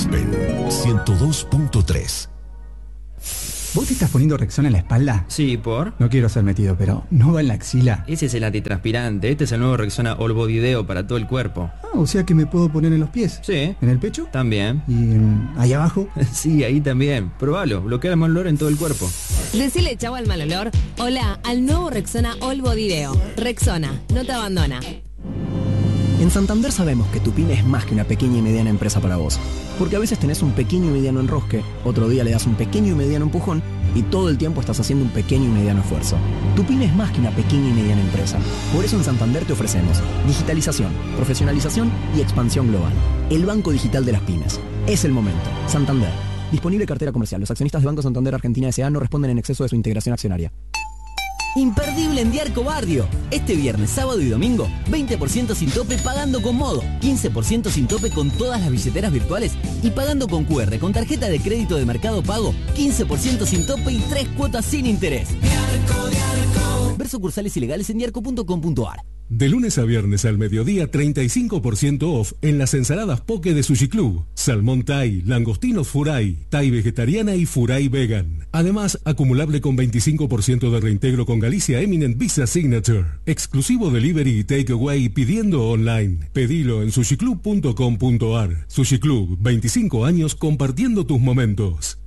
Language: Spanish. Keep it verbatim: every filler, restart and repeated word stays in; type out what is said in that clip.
Aspen ciento dos punto tres. ¿Vos te estás poniendo Rexona en la espalda? Sí, ¿por? No quiero ser metido, pero ¿no va en la axila? Ese es el antitranspirante. Este es el nuevo Rexona All Body Deo para todo el cuerpo. Ah, o sea que me puedo poner en los pies. Sí. ¿En el pecho? También. ¿Y um, ahí abajo? Sí, ahí también. Probalo. Bloquea el mal olor en todo el cuerpo. Decile chau al mal olor. Hola al nuevo Rexona All Body Deo. Rexona, no te abandona. En Santander sabemos que tu pyme es más que una pequeña y mediana empresa para vos. Porque a veces tenés un pequeño y mediano enrosque, otro día le das un pequeño y mediano empujón y todo el tiempo estás haciendo un pequeño y mediano esfuerzo. Tu pyme es más que una pequeña y mediana empresa. Por eso en Santander te ofrecemos digitalización, profesionalización y expansión global. El banco digital de las pymes. Es el momento. Santander. Disponible cartera comercial. Los accionistas de Banco Santander Argentina S A no responden en exceso de su integración accionaria. Imperdible en Diarco Barrio. Este viernes, sábado y domingo, veinte por ciento sin tope pagando con Modo, quince por ciento sin tope con todas las billeteras virtuales y pagando con Q R con tarjeta de crédito de Mercado Pago, quince por ciento sin tope y tres cuotas sin interés. Diarco, Diarco. Ver sucursales ilegales en diarco punto com punto ar. De lunes a viernes al mediodía, treinta y cinco por ciento off en las ensaladas poke de Sushi Club. Salmón Thai, langostinos Furai, Thai vegetariana y Furai vegan. Además, acumulable con veinticinco por ciento de reintegro con Galicia Eminent Visa Signature. Exclusivo delivery y takeaway pidiendo online. Pedilo en sushi club punto com punto ar. Sushi Club, veinticinco años compartiendo tus momentos.